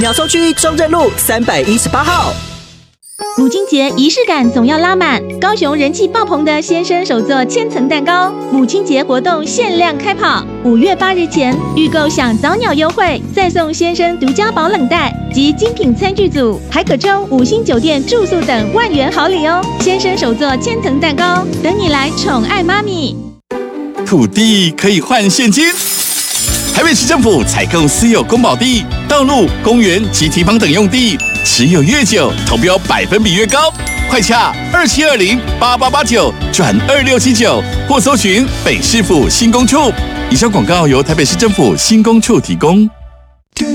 鸟松区中正路318号。 母亲节仪式感总要拉满，高雄人气爆棚的先生手作千层蛋糕，母亲节活动限量开跑，5月8日前预购享早鸟优惠，再送先生独家保冷袋及精品餐具组，还可抽5星酒店住宿等万元好礼哦！先生手作千层蛋糕，等你来宠爱妈咪。 土地可以换现金。台北市政府采购私有公保地、道路、公园及堤防等用地，持有越久，投标百分比越高。快洽27208889转2679，或搜寻北市府新工处。以上广告由台北市政府新工处提供。